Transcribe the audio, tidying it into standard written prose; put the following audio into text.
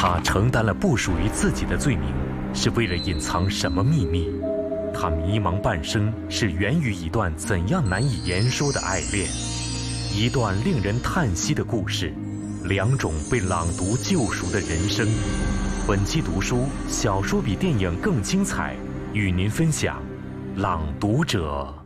他承担了不属于自己的罪名，是为了隐藏什么秘密？他迷茫半生，是源于一段怎样难以言说的爱恋？一段令人叹息的故事，两种被朗读救赎的人生。本期读书，小说比电影更精彩，与您分享《朗读者》。